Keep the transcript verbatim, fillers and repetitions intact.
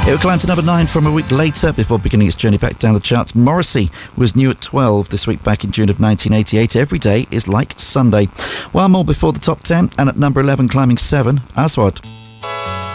It would climb to number nine from a week later before beginning its journey back down the charts. Morrissey was new at twelve this week back in June of nineteen eighty-eight. Every Day is Like Sunday. One more before the top ten, and at number eleven climbing seven, Aswad.